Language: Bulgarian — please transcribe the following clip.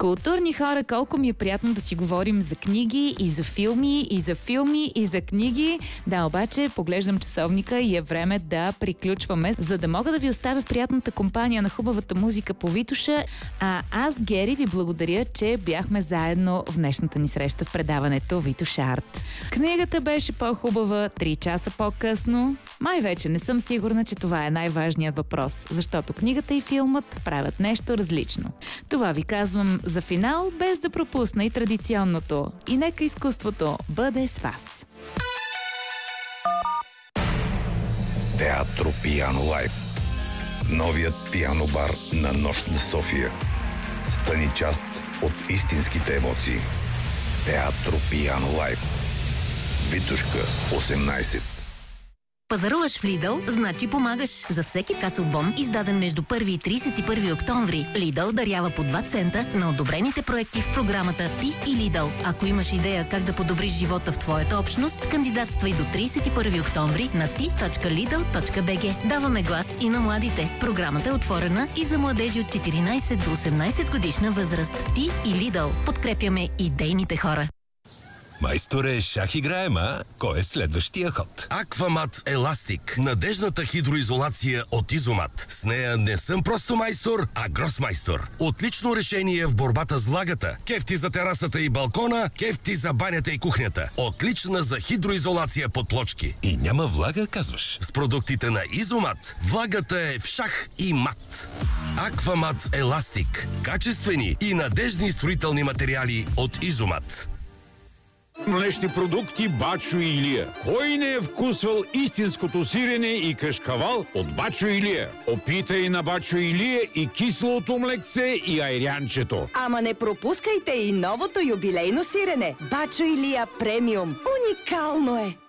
Културни хора, колко ми е приятно да си говорим за книги и за филми, и за филми, и за книги. Да, обаче поглеждам часовника и е време да приключваме, за да мога да ви оставя в приятната компания на хубавата музика по Витоша. А аз, Гери, ви благодаря, че бяхме заедно в днешната ни среща в предаването Витош Арт. Книгата беше по-хубава 3 часа по-късно. Май вече не съм сигурна, че това е най-важният въпрос, защото книгата и филмът правят нещо различно. Това ви казвам за финал, без да пропусна и традиционното. И нека изкуството бъде с вас. Театро Пиано Лайв. Новият пиано бар на Нощ на София. Стани част от истинските емоции. Театро Пиано Лайв. Витошка 18. Пазаруваш в Lidl, значи помагаш. За всеки касов бон, издаден между 1 и 31 октомври, Lidl дарява по 2 цента на одобрените проекти в програмата Ти и Lidl. Ако имаш идея как да подобриш живота в твоята общност, кандидатствай до 31 октомври на ti.lidl.bg. Даваме глас и на младите. Програмата е отворена и за младежи от 14 до 18 годишна възраст. Ти и Lidl. Подкрепяме идейните хора. Майсторе, шах играем, а? Кой е следващия ход? Аквамат Еластик. Надежната хидроизолация от Изомат. С нея не съм просто майстор, а гросмайстор. Отлично решение в борбата с влагата. Кефти за терасата и балкона, кефти за банята и кухнята. Отлична за хидроизолация под плочки. И няма влага, казваш? С продуктите на Изомат влагата е в шах и мат. Аквамат Еластик. Качествени и надежни строителни материали от Изомат. Млечни продукти Бачо и Илия. Кой не е вкусвал истинското сирене и кашкавал от Бачо и Илия? Опитай на Бачо и Илия и киселото млекце и айрянчето. Ама не пропускайте и новото юбилейно сирене. Бачо и Илия премиум. Уникално е!